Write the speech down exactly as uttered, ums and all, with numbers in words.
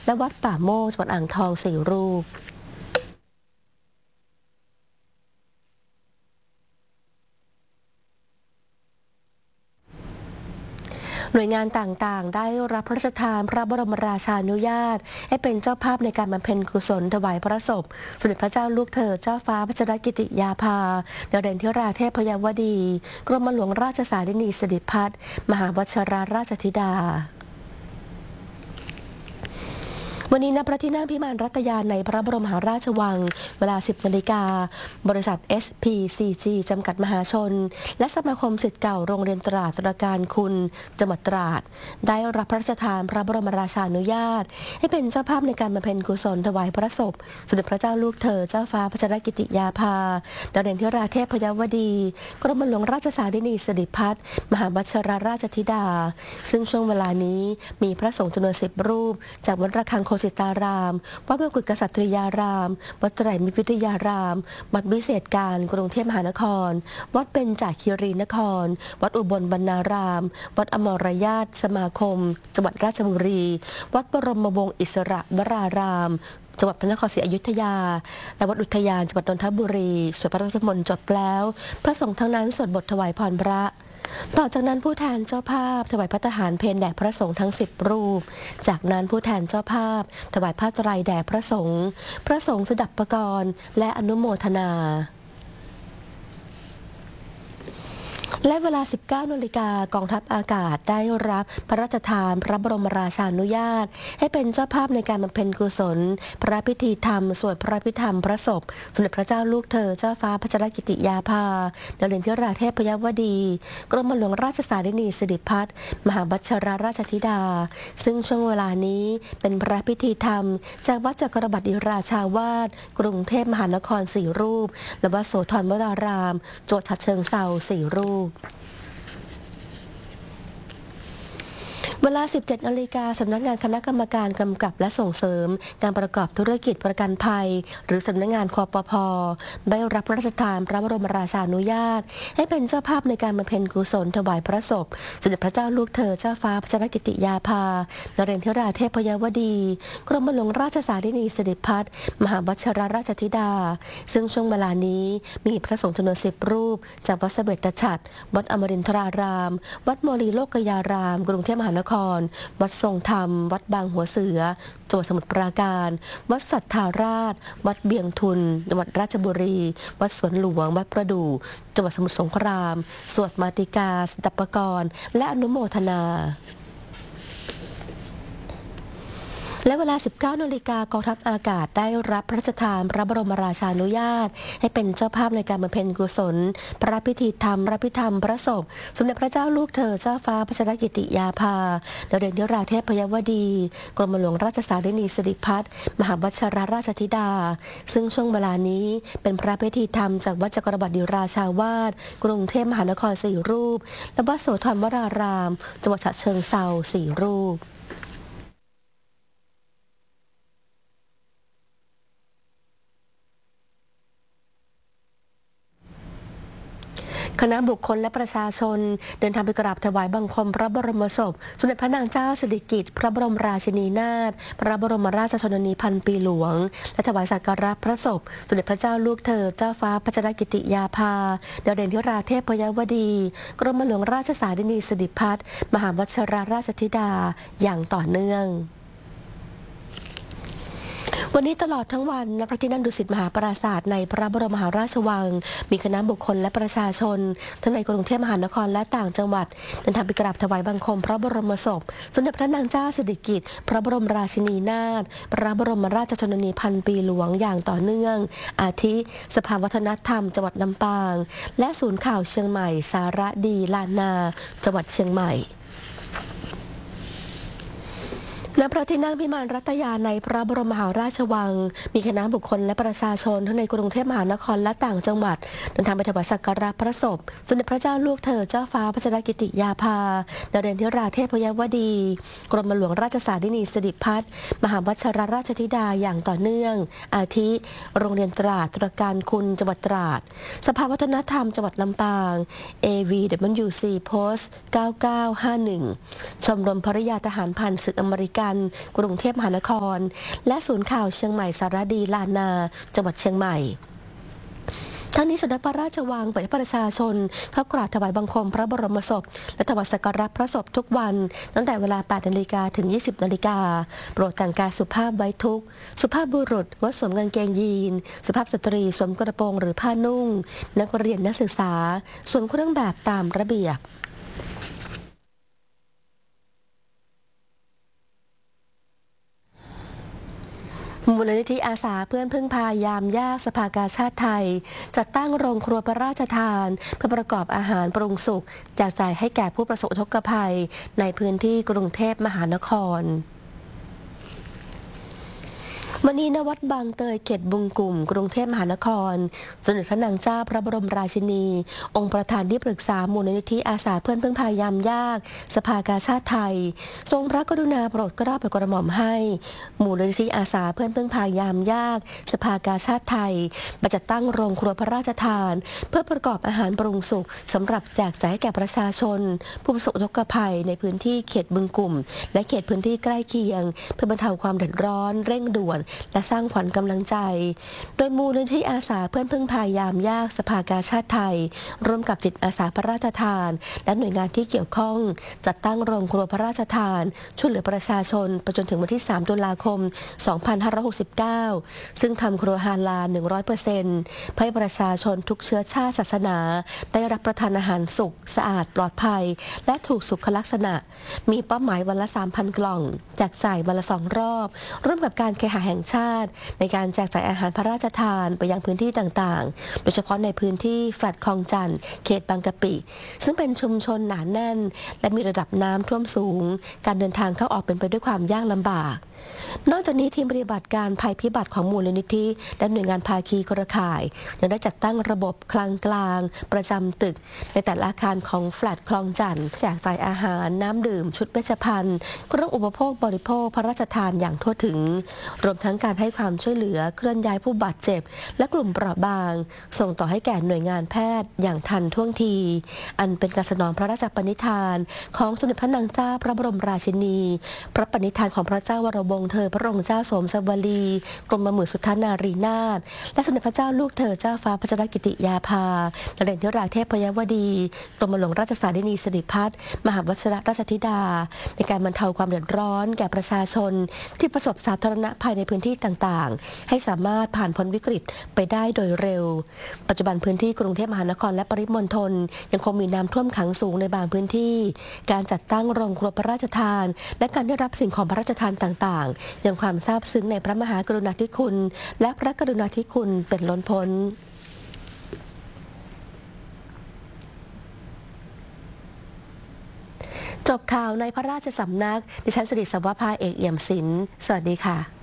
และวัดป่าโมกจังหวัดอ่างทองสี่รูปหน่วยงานต่างๆได้รับพระราชทานพระบรมราชานุญาตให้เป็นเจ้าภาพในการบำเพ็ญกุศลถวายพระศพสมเด็จพระเจ้าลูกเธอเจ้าฟ้าพัชรกิติยาภาดาวเด่นธิราเทพยวดีกรมหลวงราชสารินีสิริพัฒน์มหาวชิราราชธิดาวันนี้ณพระที่นั่งพิมานรัตยาในพระบรมมหาราชวังเวลา สิบนาฬิกาบริษัท เอส พี ซี จี จำกัดมหาชนและสมาคมศิษย์เก่าโรงเรียนตราดตระการคุณจังหวัดตราดได้รับพระราชทานพระบรมราชานุญาตให้เป็นเจ้าภาพในการบำเพ็ญกุศลถวายพระศพสมเด็จพระเจ้าลูกเธอเจ้าฟ้าพัชรกิติยาภาดาวเด่นธิราเทพยวดีกรมหลวงราชสารินีสิริพัฒน์มหาวชิราราชธิดาซึ่งช่วงเวลานี้มีพระสงฆ์จำนวนสิบรูปจากวัดระฆังโคสิตารามวัดมกุฎกษัตริยารามวัดไตรมิตรวิทยารามวัดวิเศษการกรุงเทพมหานครวัดเบญจคีรีนครวัดอุบลบรรณารามวัดอมรญาติสมาคมจังหวัดราชบุรีวัดบรมวงศ์อิสระวรารามจังหวัดพระนครศรีอยุธยาและวัดอุทยานจังหวัดนนทบุรีสวดพระราชมนต์จบแล้วพระสงฆ์ทั้งนั้นสวดบทถวายพรพระต่อจากนั้นผู้แทนเจ้าภาพถวายพระทหารเพลแด่พระสงฆ์ทั้งสิบรูปจากนั้นผู้แทนเจ้าภาพถวายผ้าไตรแด่พระสงฆ์พระสงฆ์สดับประกรณ์และอนุโมทนาและเวลา สิบเก้านาฬิกากองทัพอากาศได้รับพระราชทานพระบรมราชานุญาตให้เป็นเจ้าภาพในการบำเพ็ญกุศลพระพิธีธรรมสวดพระพิธรรมพระศพสมเด็จพระเจ้าลูกเธอเจ้าฟ้าพัชรกิติยาภาดาวเด่นธิราเทพยวดีกรมหลวงราชสารินีสิริพัฒน์มหาวชิราราชธิดาซึ่งช่วงเวลานี้เป็นพระพิธีธรรมจากวัดจักรบดิราชาวาสกรุงเทพมหานครสี่รูปและวัดโสธรวรารามจังหวัดฉะเชิงเทราสี่รูปเวลา สิบเจ็ดนาฬิกาสำนักงานคณะกรรมการกำกับและส่งเสริมการประกอบธุรกิจประกันภัยหรือสำนักงานคปภ.ได้รับพระราชทานพระบรมราชานุญาตให้เป็นเจ้าภาพในการบำเพ็ญกุศลถวายพระศพสมเด็จพระเจ้าลูกเธอเจ้าฟ้าพัชรกิติยาภานเรนทราเทพยวดีกรมหลวงราชสารินีสิริพัฒน์มหาวชิราราชธิดาซึ่งช่วงเวลานี้มีพระสงฆ์จำนวนสิบรูปจากวัดเสบ็จตฉัตรวัดอมรินทรารามวัดโมลีโลกยารามกรุงเทพมหานครวัดทรงธรรมวัดบางหัวเสือจังหวัดสมุทรปราการวัดสัทธาราชวัดเบียงทุนจังหวัดราชบุรีวัดสวนหลวงวัดประดู่จังหวัดสมุทรสงครามสวดมาติกาสดับปกรณ์และอนุโมทนาและเวลา สิบเก้านาฬิกากองทัพอากาศได้รับพระราชทานพระบรมราชานุญาตให้เป็นเจ้าภาพในการบำเพ็ญกุศลพระพิธีธรรมพระพิธรรมพระศพสมเด็จพระเจ้าลูกเธอเจ้าฟ้าพัชรกิติยาภาดาวเด่นธิราเทพยวดีกรมหลวงราชสารินีสิริพัฒน์มหาวชิราราชธิดาซึ่งช่วงเวลานี้เป็นพระพิธีธรรมจากวัดจักรบดิราชาวาสกรุงเทพมหานครสี่รูปและวัดโสธรวรารามจังหวัดฉะเชิงเทราสี่รูปคณะบุคคลและประชาชนเดินทางไปกราบถวายบังคมพระบรมศพสมเด็จพระนางเจ้าสิริกิติ์พระบรมราชินีนาถพระบรมราชชนนีพันปีหลวงและถวายสักการะพระศพสมเด็จพระเจ้าลูกเธอเจ้าฟ้าพัชรกิติยาภาดาวเด่นธิราเทพยวดีกรมหลวงราชสารินีสิริพัฒน์มหาวชิราราชธิดาอย่างต่อเนื่องวันนี้ตลอดทั้งวันณพระที่นั่งดุสิตมหาปราสาทในพระบรมมหาราชวังมีคณะบุคคลและประชาชนทั้งในกรุงเทพมหานครและต่างจังหวัดเดินทางไปกราบถวายบังคมพระบรมศพสมเด็จพระนางเจ้าสิริกิติ์พระบรมราชินีนาถพระบรมราชชนนีพันปีหลวงอย่างต่อเนื่องอาทิสภาวัฒนธรรมจังหวัดลำปางและศูนย์ข่าวเชียงใหม่สาระดีลานนาจังหวัดเชียงใหม่ณพระที่นั่งพิมานรัตยาในพระบรมมหาราชวังมีคณะบุคคลและประชาชนทั้งในกรุงเทพมหานครและต่างจังหวัดเดินทางไปถวายสักการะพระศพสมเด็จพระเจ้าลูกเธอเจ้าฟ้าพัชรกิติยาภาดาวเด่นธิราเทพยวดีกรมหลวงราชสารินีสิริพัฒน์มหาวชิราราชธิดาอย่างต่อเนื่องอาทิโรงเรียนตราดตระการคุณจังหวัดตราดสภาวัฒนธรรมจังหวัดลำปาง เอ วี ดับเบิลยู ซี Post เก้าเก้าห้าหนึ่งชมรมภริยาทหารผ่านศึกอเมริกากันกรุงเทพมหานครและศูนย์ข่าวเชียงใหม่สารดีลานนาจังหวัดเชียงใหม่ทั้งนี้สมเด็จพระราชวังเปิดให้ประชาชนเข้ากราบถวายบังคมพระบรมศพและถวายสักการะพระศพทุกวันตั้งแต่เวลา แปดนาฬิกา ถึง ยี่สิบนาฬิกาโปรดแต่งกายสุภาพไว้ทุกข์สุภาพบุรุษงดสวมกางเกงยีนสุภาพสตรีสวมกระโปรงหรือผ้านุ่งนักเรียนนักศึกษาสวมเครื่องแบบตามระเบียบมูลนิธิอาสาเพื่อนพึ่งพายามยากสภากาชาติไทยจัดตั้งโรงครัวพระราชทานเพื่อประกอบอาหารปรุงสุกแจกจ่ายให้แก่ผู้ประสบอุทกภัยในพื้นที่กรุงเทพมหานครวันนี้ณวัดบางเตยเขตบึงกุ่มกรุงเทพมหานครสมเด็จพระนางเจ้าพระบรมราชินี องค์ประธานที่ปรึกษามูลนิธิอาสาเพื่อนพึ่งพายามยากสภากาชาติไทยทรงพระกรุณาโปรดเกล้าโปรดกระหม่อมให้มูลนิธิอาสาเพื่อนพึ่งพายามยากสภากาชาติไทยมาจัดตั้งโรงครัวพระราชทานเพื่อประกอบอาหารปรุงสุกสำหรับแจกจ่ายให้แก่ประชาชนผู้ประสบอุทกภัยในพื้นที่เขตบึงกุ่มและเขตพื้นที่ใกล้เคียงเพื่อบรรเทาความเดือดร้อนเร่งด่วนและสร้างขวัญกำลังใจโดยมูลนิธิอาสาเพื่อนพึ่งพายามยากสภากาชาติไทยร่วมกับจิตอาสาพระราชทานและหน่วยงานที่เกี่ยวข้องจัดตั้งโรงครัวพระราชทานช่วยเหลือประชาชนไปจนถึงวันที่สามตุลาคมสองพันห้าร้อยหกสิบเก้าซึ่งทำครัวฮาลาล หนึ่งร้อยเปอร์เซ็นต์ เพื่อให้ประชาชนทุกเชื้อชาติศาสนาได้รับประทานอาหารสุกสะอาดปลอดภัยและถูกสุขลักษณะมีเป้าหมายวันละ สามพัน กล่องแจกจ่ายวันละสองรอบร่วมกับการเคหะแห่งชาติในการแจกจ่ายอาหารพระราชทานไปยังพื้นที่ต่างๆโดยเฉพาะในพื้นที่แฟลตคลองจันทน์เขตบางกะปิซึ่งเป็นชุมชนหนาแน่นและมีระดับน้ำท่วมสูงการเดินทางเข้าออกเป็นไปด้วยความยากลำบากนอกจากนี้ทีมปฏิบัติการภัยพิบัติของมูลนิธิและหน่วยงานภาคีเครือข่ายยังได้จัดตั้งระบบคลังกลางประจำตึกในแต่ละอาคารของแฟลตคลองจันทน์แจกจ่ายอาหารน้ำดื่มชุดเวชภัณฑ์เครื่องอุปโภคบริโภคพระราชทานอย่างทั่วถึงรวมทั้งการให้ความช่วยเหลือเคลื่อนย้ายผู้บาดเจ็บและกลุ่มเปราะบางส่งต่อให้แก่หน่วยงานแพทย์อย่างทันท่วงทีอันเป็นการสนองพระราชปณิธานของสมเด็จพระนางเจ้าพระบรมราชินีพระปณิธานของพระเจ้าวรวงศ์เธอพระองค์เจ้าสมสวลีกรมหมื่นสุทธานารีนาถและสมเด็จพระเจ้าลูกเธอเจ้าฟ้าพัชรกิติยาภานเรศธิราเทพยวดีกรมหลวงราชสารินีสิริพัฒน์มหาวชิรราชธิดาในการบรรเทาความเดือดร้อนแก่ประชาชนที่ประสบสาธารณภัยในพื้นที่ต่างๆให้สามารถผ่านพ้นวิกฤตไปได้โดยเร็วปัจจุบันพื้นที่กรุงเทพมหานครและปริมณฑลยังคงมีน้ำท่วมขังสูงในบางพื้นที่การจัดตั้งโรงครัวพระราชทานและการได้รับสิ่งของพระราชทานต่างๆยังความซาบซึ้งในพระมหากรุณาธิคุณและพระกรุณาธิคุณเป็นล้นพ้นจบข่าวในพระราชสำนักดิฉันสิริสวภาเอกเอี่ยมศิลป์สวัสดีค่ะ